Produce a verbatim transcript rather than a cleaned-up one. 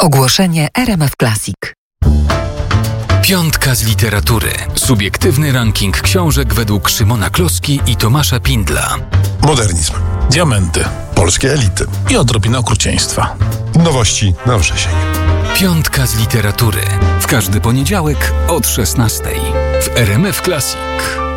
Ogłoszenie R M F Classic. Piątka z literatury. Subiektywny ranking książek według Szymona Kloski i Tomasza Pindla. Modernizm. Diamenty. Polskie elity. I odrobina okrucieństwa. Nowości na wrzesień. Piątka z literatury. W każdy poniedziałek od szesnastej. W R M F Classic.